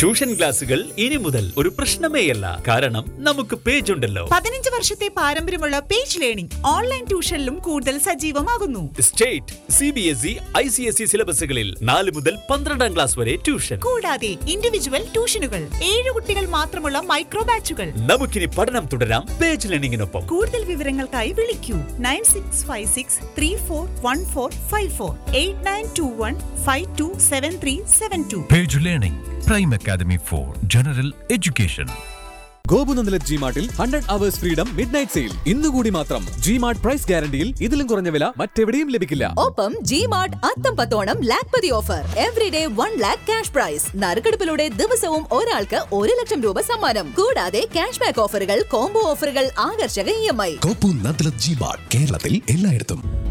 Tuition ക്ലാസുകൾ ഇനി മുതൽ ഒരു പ്രശ്നമേയല്ല. കാരണം നമുക്ക് പേജ് ഉണ്ടല്ലോ. 15 വർഷത്തെ പാരമ്പര്യമുള്ള പേജ് ലേണിംഗ് ഓൺലൈൻ ട്യൂഷനിലും കൂടുതൽ സജീവമാകുന്നു. സ്റ്റേറ്റ്, CBSE, ICSE സിലബസുകളിൽ 4 മുതൽ 12ാം ക്ലാസ് വരെ ട്യൂഷൻ. കൂടാതെ ഇൻഡിവിജ്വൽ ട്യൂഷനുകൾ, 7 കുട്ടികൾ മാത്രമുള്ള മൈക്രോ ബാച്ചുകൾ. നമുക്കിനി പഠനം തുടരാം പേജ് ലേണിംഗിനൊപ്പം. കൂടുതൽ വിവരങ്ങൾക്കായി വിളിക്കൂ 9656341454 8921527372. Page Learning, Prime Academy for General Education. ഗോപുനന്ദലത് ജിമാർട്ടിൽ 100 hours freedom midnight sale ഇന്നുകൂടി മാത്രം. ജിമാർട്ട് പ്രൈസ് ഗ്യാരണ്ടിയിൽ ഇതിലും കുറഞ്ഞ വില മറ്റെവിടെയും ലഭിക്കില്ല. ഒപ്പം ജിമാർട്ട് അത്തം പത്തോണം Lakhpati offer. Everyday 1 lakh cash prize. നറുക്കെടുപ്പിലൂടെ ദിവസവും ഒരാൾക്ക് 1 ലക്ഷം രൂപ സമ്മാനം. കൂടാതെ ക്യാഷ് ബാക്ക് ഓഫറുകൾ, കോംബോ ഓഫറുകൾ, ആകർഷക EMI. ഗോപുനന്ദലത് ജിമാർട്ട് കേരളത്തിൽ എല്ലായിടത്തും.